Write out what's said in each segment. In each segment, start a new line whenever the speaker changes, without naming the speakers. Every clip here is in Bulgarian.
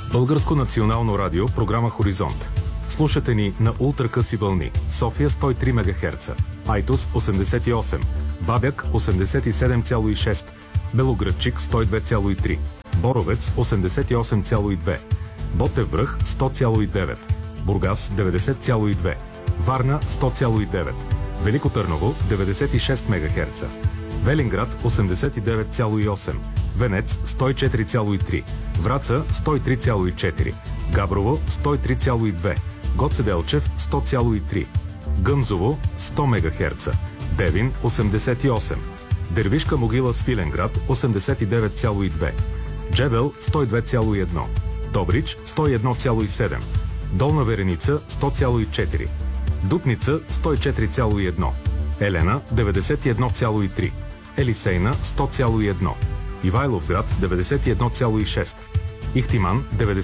Българско национално радио, програма Хоризонт. Слушате ни на ултракъси вълни. София 103 МГц, Айтос 88, Бабяк 87,6, Белоградчик 102,3, Боровец 88,2, Ботев връх 100,9, Бургас 90,2, Варна 100,9, Велико Търново 96 МГц, Велинград 89,8, Венец 104,3, Враца 103,4, Габрово 103,2, Гоце Делчев 100,3, Гъмзово 100 МГц, Девин 88, Дервишка могила Свиленград 89,2, Джебел 102,1, Добрич 101,7, Долна Вереница 100,4, Дупница 104,1, Елена 91,3, Елисейна 100,1, Ивайловград 91,6, Ихтиман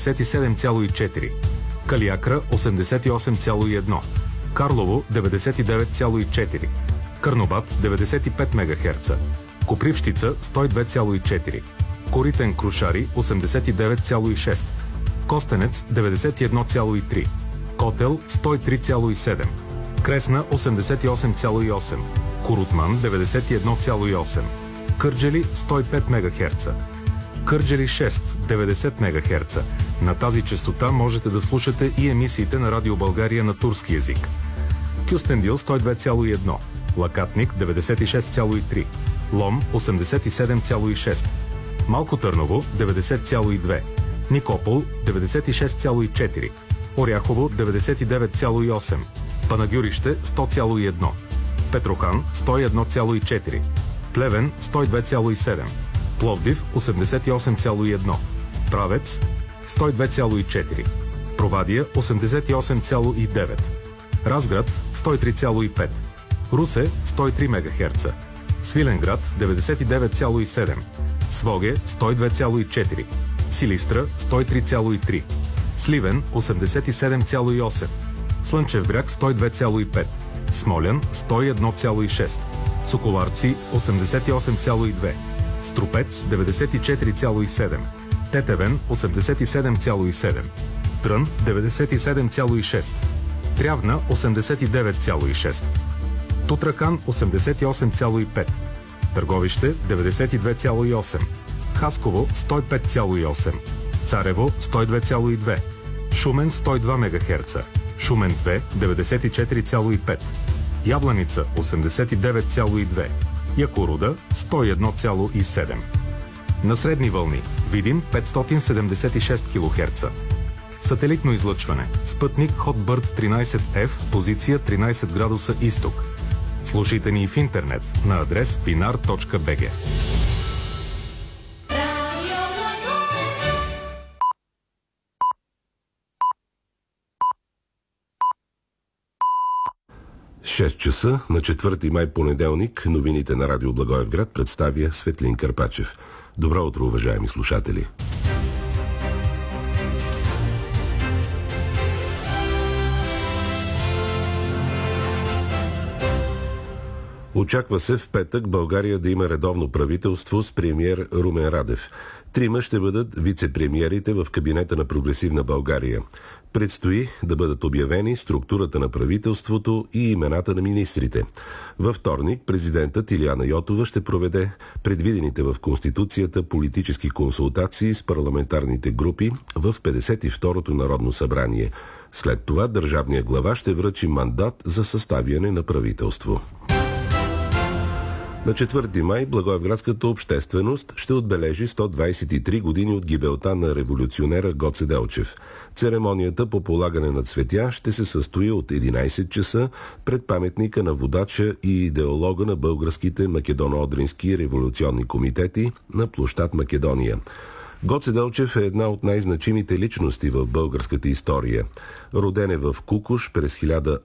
97,4, Калиакра 88,1, Карлово 99,4, Карнобат 95 МГц, Копривщица 102,4, Коритен Крушари 89,6, Костенец 91,3, Котел 103,7, Кресна 88,8, Корутман 91,8, Кърджали 105 МГц, Кърджали 6 90 МГц. На тази честота можете да слушате и емисиите на Радио България на турски език. Кюстендил 102,1, Лакатник 96,3, Лом 87,6, Малко Търново 90,2, Никопол 96,4, Оряхово 99,8, Панагюрище 100,1, Петрохан 101,4, Плевен 102,7, Пловдив 88,1, Правец 102,4, Провадия 88,9, Разград 103,5, Русе 103 МГц, Свиленград 99,7, Своге 102,4, Силистра 103,3, Сливен 87,8, Слънчев бряг 102,5, Смолян 101,6, Соколарци 88,2, Струпец 94,7, Тетевен 87,7, Трън 97,6, Трявна 89,6, Тутракан 88,5, Търговище 92,8, Хасково 105,8, Царево 102,2, Шумен 102 МГц, Шумен 2 94,5, Ябланица 89,2, Якоруда 101,7. На средни вълни Видин 576 кГц. Сателитно излъчване. Спътник Hotbird 13F, позиция 13 градуса изток. Слушайте ни в интернет на адрес pinar.bg.
Шест часа на 4 май понеделник новините на Радио Благоевград представя Светлин Карпачев. Добро утро, уважаеми слушатели! Очаква се в петък България да има редовно правителство с премиер Румен Радев. Трима ще бъдат вице-премиерите в кабинета на Прогресивна България. Предстои да бъдат обявени структурата на правителството и имената на министрите. Във вторник президентът Илияна Йотова ще проведе предвидените в Конституцията политически консултации с парламентарните групи в 52-то Народно събрание. След това държавният глава ще връчи мандат за съставяне на правителство. На 4 май благоевградската общественост ще отбележи 123 години от гибелта на революционера Гоце Делчев. Церемонията по полагане на цветя ще се състои от 11 часа пред паметника на водача и идеолога на българските македоно-одрински революционни комитети на площад Македония. Гоце Делчев е една от най-значимите личности в българската история. Роден е в Кукуш през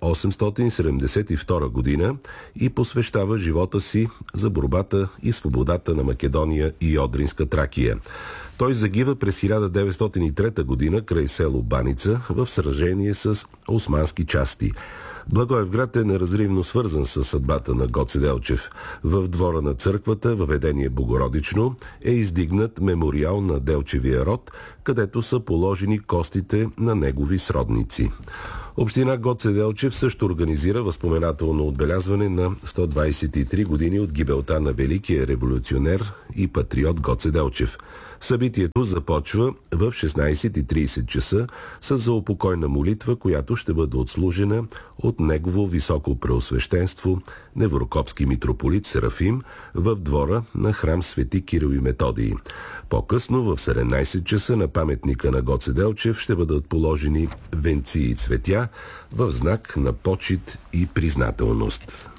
1872 година и посвещава живота си за борбата и свободата на Македония и Одринска Тракия. Той загива през 1903 година край село Баница в сражение с османски части. Благоевград е неразривно свързан с съдбата на Гоце Делчев. В двора на църквата, въведение Богородично, е издигнат мемориал на Делчевия род, където са положени костите на негови сродници. Община Гоце Делчев също организира възпоменателно отбелязване на 123 години от гибелта на великия революционер и патриот Гоце Делчев. Събитието започва в 16:30 часа с заупокойна молитва, която ще бъде отслужена от негово високо преосвещенство Неврокопски митрополит Серафим в двора на храм Свети Кирил и Методий. По-късно в 17 часа на паметника на Гоце Делчев ще бъдат положени венци и цветя в знак на почит и признателност.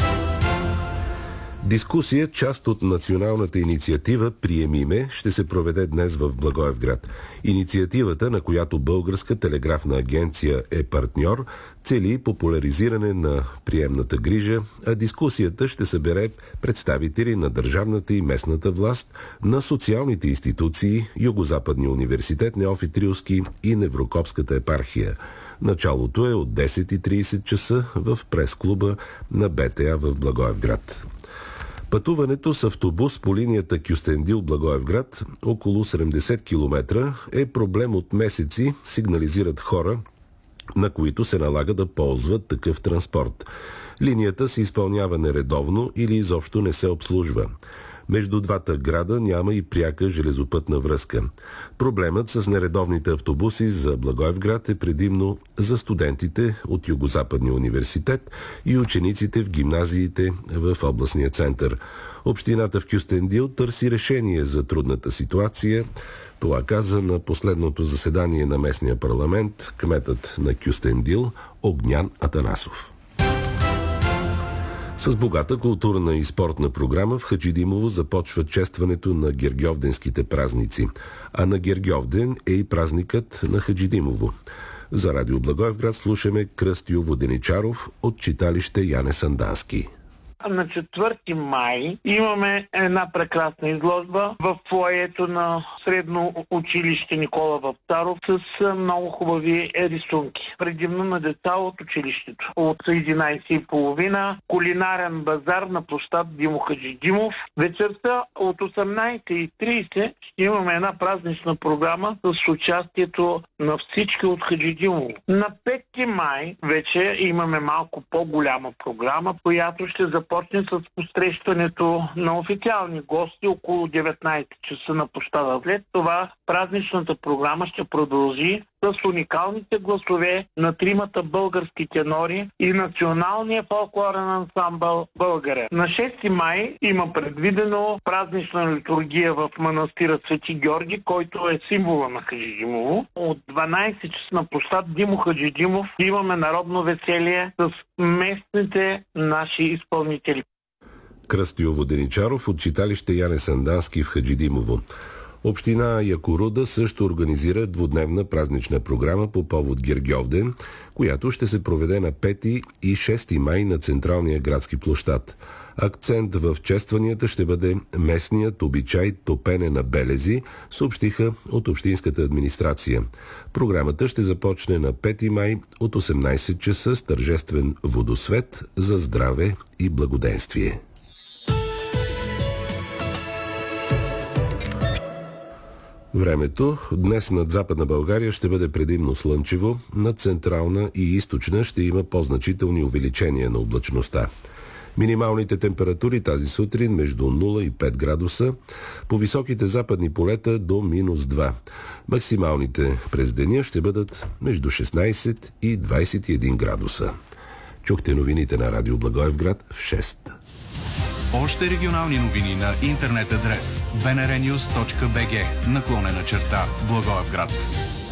Дискусия, част от националната инициатива «Приемиме», ще се проведе днес в Благоевград. Инициативата, на която Българска телеграфна агенция е партньор, цели популяризиране на приемната грижа, а дискусията ще събере представители на държавната и местната власт, на социалните институции, Югозападния университет Неофит Рилски и Неврокопската епархия. Началото е от 10:30 часа в прес-клуба на БТА в Благоевград. Пътуването с автобус по линията Кюстендил-Благоевград, около 70 км, е проблем от месеци, сигнализират хора, на които се налага да ползват такъв транспорт. Линията се изпълнява нередовно или изобщо не се обслужва. Между двата града няма и пряка железопътна връзка. Проблемът с нередовните автобуси за Благоевград е предимно за студентите от Югозападния университет и учениците в гимназиите в областния център. Общината в Кюстендил търси решение за трудната ситуация. Това каза на последното заседание на местния парламент кметът на Кюстендил Огнян Атанасов. С богата културна и спортна програма в Хаджидимово започва честването на Гергьовденските празници, а на Гергьовден е и празникът на Хаджидимово. За Радио Благоевград слушаме Кръстю Воденичаров от читалище Яне Сандански.
На 4 май имаме една прекрасна изложба в фоайето на средно училище Никола Вапцаров с много хубави рисунки. Предимно на деца от училището. От 11:30 кулинарен базар на площад Димо Хаджидимов. Вечерта от 18:30 ще имаме една празнична програма с участието на всички от Хаджидимово. На 5 май вече имаме малко по-голяма програма, която ще започне с посрещането на официални гости около 19 часа на площада Влет. Това празничната програма ще продължи с уникалните гласове на тримата български тенори и националния фолклорен ансамбъл Българя. На 6 май има предвидено празнична литургия в манастира Свети Георги, който е символа на Хаджидимово. От 12 часа на площад Димо Хаджидимов имаме народно веселие с местните наши изпълнители.
Кръстю Воденичаров от читалище Яне Сандански в Хаджидимово. Община Якоруда също организира двудневна празнична програма по повод Гергьовден, която ще се проведе на 5 и 6 май на централния градски площад. Акцент в честванията ще бъде местният обичай топене на белези, съобщиха от общинската администрация. Програмата ще започне на 5 май от 18 часа с тържествен водосвет за здраве и благоденствие. Времето днес над Западна България ще бъде предимно слънчево, над Централна и Източна ще има по-значителни увеличения на облачността. Минималните температури тази сутрин между 0 и 5 градуса, по високите западни полета до -2. Максималните през деня ще бъдат между 16 и 21 градуса. Чухте новините на Радио Благоевград в 6.
Още регионални новини на интернет адрес bnrnews.bg / Благоевград.